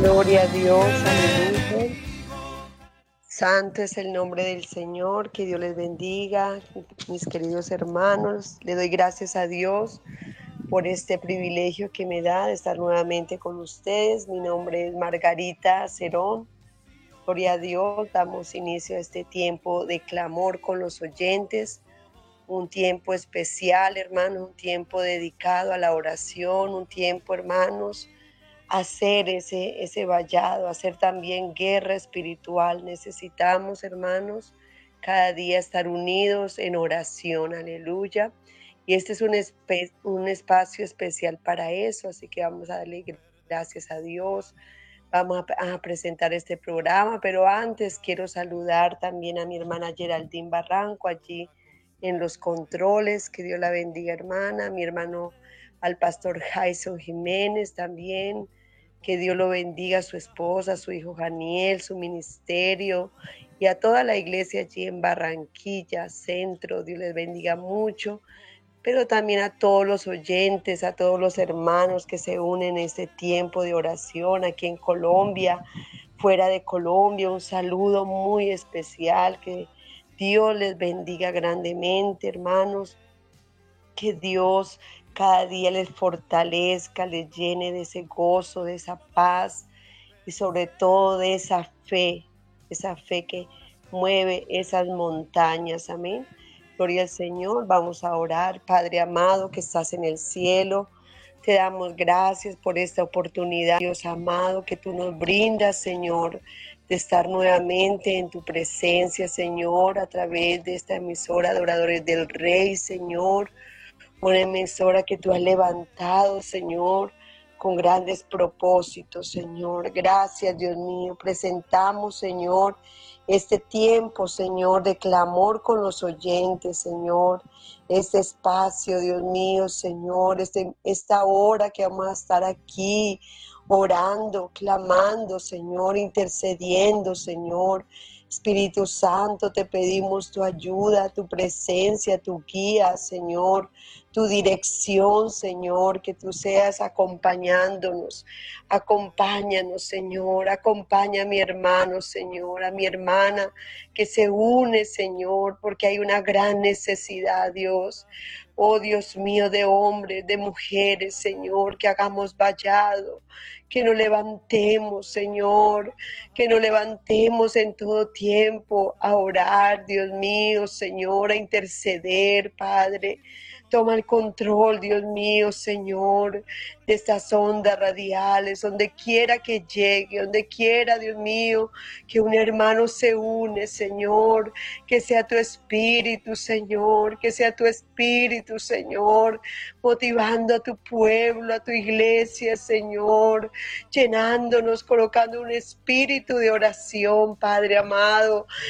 Gloria a Dios, aleluya. Santo es el nombre del Señor, que Dios les bendiga, mis queridos hermanos. Le doy gracias a Dios por este privilegio que me da de estar nuevamente con ustedes. Mi nombre es Margarita Cerón. Gloria a Dios, damos inicio a este tiempo de clamor con los oyentes, un tiempo especial, hermanos, un tiempo dedicado a la oración, un tiempo, hermanos, hacer ese vallado, hacer también guerra espiritual. Necesitamos, hermanos, cada día estar unidos en oración, aleluya. Y este es un espacio especial para eso, así que vamos a darle gracias a Dios. Vamos a presentar este programa, pero antes quiero saludar también a mi hermana Geraldine Barranco allí en los controles. Que Dios la bendiga, hermana. Mi hermano, al pastor Jason Jiménez también. Que Dios lo bendiga, a su esposa, a su hijo Janiel, su ministerio y a toda la iglesia allí en Barranquilla, Centro. Dios les bendiga mucho, pero también a todos los oyentes, a todos los hermanos que se unen en este tiempo de oración aquí en Colombia, fuera de Colombia. Un saludo muy especial, que Dios les bendiga grandemente, hermanos, que Dios cada día les fortalezca, les llene de ese gozo, de esa paz y sobre todo de esa fe que mueve esas montañas. Amén. Gloria al Señor. Vamos a orar. Padre amado que estás en el cielo, te damos gracias por esta oportunidad, Dios amado, que tú nos brindas, Señor, de estar nuevamente en tu presencia, Señor, a través de esta emisora Adoradores del Rey, Señor. Una emisora que tú has levantado, Señor, con grandes propósitos, Señor. Gracias, Dios mío. Presentamos, Señor, este tiempo, Señor, de clamor con los oyentes, Señor. Este espacio, Dios mío, Señor, esta hora que vamos a estar aquí orando, clamando, Señor, intercediendo, Señor. Espíritu Santo, te pedimos tu ayuda, tu presencia, tu guía, Señor, tu dirección, Señor, que tú seas acompañándonos. Acompáñanos, Señor, acompaña a mi hermano, Señor, a mi hermana que se une, Señor, porque hay una gran necesidad, Dios. Oh Dios mío, de hombres, de mujeres, Señor, que hagamos vallado, que nos levantemos, Señor, que nos levantemos en todo tiempo a orar, Dios mío, Señor, a interceder, Padre. Toma el control, Dios mío, Señor, de estas ondas radiales, donde quiera que llegue, donde quiera, Dios mío, que un hermano se une, Señor, que sea tu espíritu, Señor, que sea tu espíritu, Señor, motivando a tu pueblo, a tu iglesia, Señor, llenándonos, colocando un espíritu de oración, Padre amado,